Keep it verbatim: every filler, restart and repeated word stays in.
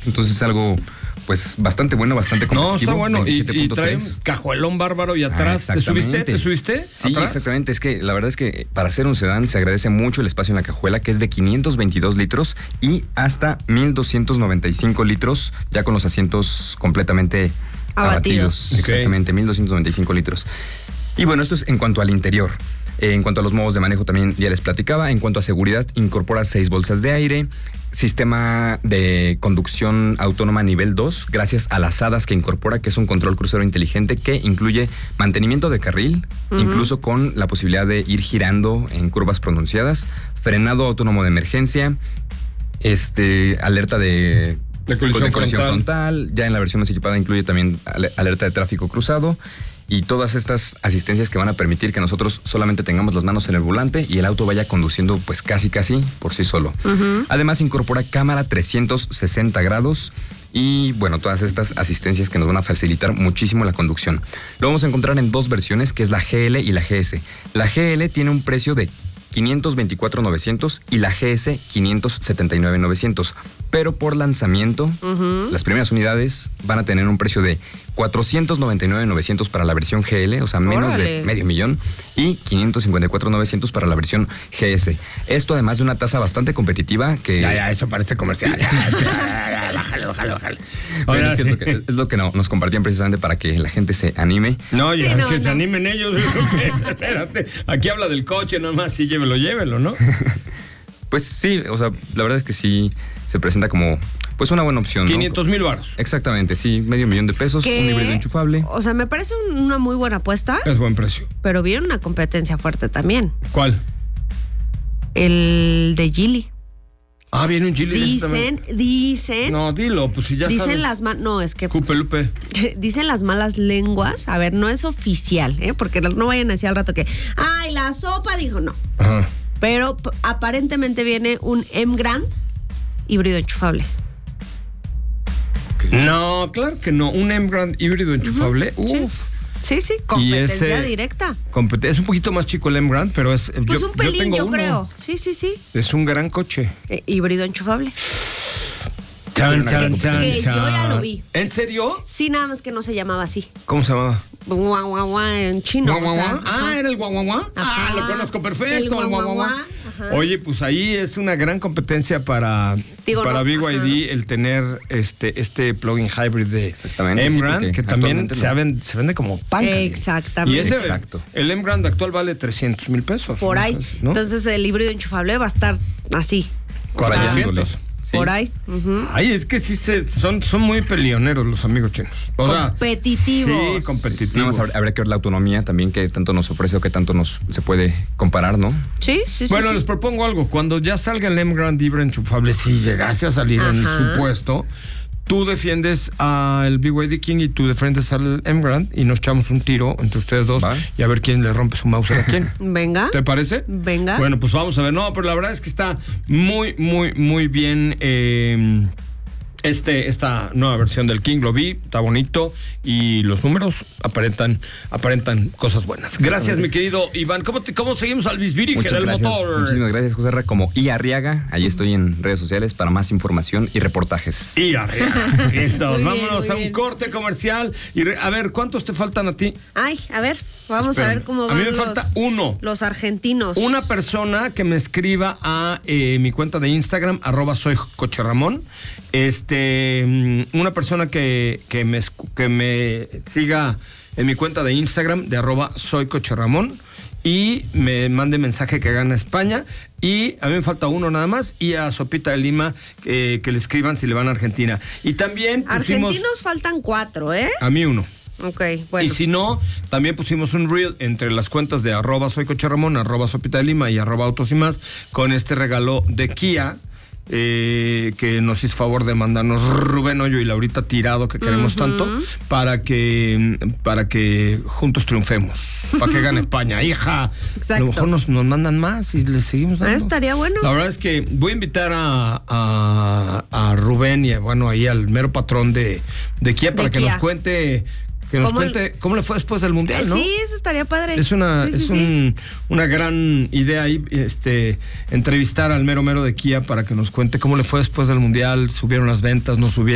Entonces es algo pues bastante bueno, bastante competitivo. No, está bueno. Y, y trae un cajuelón bárbaro y atrás. Ah, ¿Te subiste? ¿Te subiste? Sí, ¿atrás? Exactamente. Es que la verdad es que para ser un sedán se agradece mucho el espacio en la cajuela, que es de quinientos veintidós litros y hasta mil doscientos noventa y cinco litros, ya con los asientos completamente abatidos. abatidos. Okay. Exactamente, mil doscientos noventa y cinco litros. Y bueno, esto es en cuanto al interior. Eh, en cuanto a los modos de manejo también ya les platicaba. En cuanto a seguridad, incorpora seis bolsas de aire, sistema de conducción autónoma nivel dos, gracias a las hadas que incorpora, que es un control crucero inteligente que incluye mantenimiento de carril, uh-huh. incluso con la posibilidad de ir girando en curvas pronunciadas, frenado autónomo de emergencia, este alerta de... De colisión, de colisión frontal. frontal. Ya en la versión más equipada incluye también alerta de tráfico cruzado. Y todas estas asistencias que van a permitir que nosotros solamente tengamos las manos en el volante y el auto vaya conduciendo pues casi casi por sí solo. Uh-huh. Además incorpora cámara trescientos sesenta grados y bueno, todas estas asistencias que nos van a facilitar muchísimo la conducción. Lo vamos a encontrar en dos versiones, que es la G L y la G S. La G L tiene un precio de quinientos veinticuatro mil novecientos y la G S quinientos setenta y nueve mil novecientos. Pero por lanzamiento, uh-huh. las primeras unidades van a tener un precio de cuatrocientos noventa y nueve mil novecientos para la versión G L, o sea, menos ¡Órale! De medio millón, y quinientos cincuenta y cuatro mil novecientos para la versión G S. Esto además de una tasa bastante competitiva que... Ya, ya, eso parece comercial. Ya, ya, ya, bájale, bájale, bájale. Bueno, es, que sí. es, lo que, es lo que no, nos compartían precisamente para que la gente se anime. No, ya, sí, no, que no. se animen ellos. Espérate, aquí habla del coche, nomás, sí, llévelo, llévelo, ¿no? Pues sí, o sea, la verdad es que sí se presenta como pues una buena opción, ¿no? quinientos mil baros. Exactamente, sí, medio millón de pesos, ¿Qué? Un híbrido enchufable. O sea, me parece una muy buena apuesta. Es buen precio. Pero viene una competencia fuerte también. ¿Cuál? El de Geely. Ah, viene un Geely. Dicen, dicen. No, dilo, pues si ya dicen sabes. las malas. No, es que. Cupe Lupe. Dicen las malas lenguas. A ver, no es oficial, ¿eh? Porque no vayan a decir al rato que. Ay, la sopa dijo no. Ajá. Pero p- aparentemente viene un M-Grand híbrido enchufable. Okay. No, claro que no. Un M-Grand híbrido enchufable. Uh-huh. Uf. Sí, sí, competencia directa. Compet- es un poquito más chico el M-Grand, pero es. Pues yo, un pelín, yo, tengo yo uno. creo. Sí, sí, sí. Es un gran coche. Eh, híbrido enchufable. Chan, chan, que, chan, que chan. yo ya lo vi. ¿En serio? Sí, nada más que no se llamaba así. ¿Cómo se llamaba? Guau, guau, guau, en chino. ¿Guau, guau, o sea, guau? Ah, ajá. ¿era el guaguaguá? Ah, Ajá. lo conozco perfecto. El El guaguaguá. guaguaguá, ajá. Oye, pues ahí es una gran competencia para, Digo, para no, B Y D ajá. el tener este, este plugin hybrid de Exactamente, M-Grand, sí, que también actualmente se, no. ven- se vende como pan. Exactamente. Y ese, Exacto. el M-Grand actual vale trescientos mil pesos. Por ¿no? ahí. ¿No? Entonces el híbrido enchufable va a estar así. cuatrocientos. Sí. Por ahí. Uh-huh. Ay, es que sí se, son, son muy peleoneros los amigos chinos. O sea, Competitivos. sí, competitivos. Nada más habría, habría que ver la autonomía también, que tanto nos ofrece o que tanto nos se puede comparar, ¿no? Sí, sí, sí. Bueno, sí. les propongo algo. Cuando ya salga el M-Grand híbrido enchufable, si llegase a salir en el Ajá. supuesto, tú defiendes al B Y D King y tú defiendes al M-Grand y nos echamos un tiro entre ustedes dos Va. y a ver quién le rompe su mouse a quién. Venga. ¿Te parece? Venga. Bueno, pues vamos a ver. No, pero la verdad es que está muy, muy, muy bien. Eh, este, esta nueva versión del King lo vi, está bonito y los números aparentan, aparentan cosas buenas. Gracias, mi querido Iván. ¿Cómo, te, cómo seguimos al bisbirige Muchas del gracias. motor? Muchísimas gracias, José Ra, como I Arriaga. Allí estoy en redes sociales para más información y reportajes. Y arriba. Entonces, Muy bien, vámonos muy a un bien. corte comercial. Y re- a ver, ¿cuántos te faltan a ti? Ay, a ver, vamos Espera, a ver cómo a van mí me los, falta uno. los argentinos. Una persona que me escriba a eh, mi cuenta de Instagram, arroba soy Coche Ramón. Este, mm, una persona que, que, me, escu- que me siga en mi cuenta de Instagram, de arroba soy Coche Ramón. Y me mande mensaje que gana España. Y a mí me falta uno nada más. Y a Sopita de Lima eh, que le escriban si le van a Argentina. Y también pusimos... Argentinos faltan cuatro, ¿eh? A mí uno. Ok, bueno. Y si no, también pusimos un reel entre las cuentas de arroba soy Coche Ramón, arroba Sopita de Lima y arroba Autos y Más, con este regalo de Kia, eh, que nos hizo favor de mandarnos Rubén Hoyo y Laurita Tirado, que queremos Ujú. tanto, para que, para que juntos triunfemos, para que gane España. Hija, Exacto. a lo mejor nos, nos mandan más y les seguimos dando. Ah, estaría bueno. La verdad es que voy a invitar a, a, a Rubén y a, bueno, ahí al mero patrón de, de Kia para De que Kia. nos cuente... Que nos ¿Cómo el- cuente cómo le fue después del Mundial, ¿no? Sí, eso estaría padre. Es una, Sí, sí, es sí. un, una gran idea ahí, este, entrevistar al mero mero de Kia para que nos cuente cómo le fue después del Mundial, subieron las ventas, no subieron.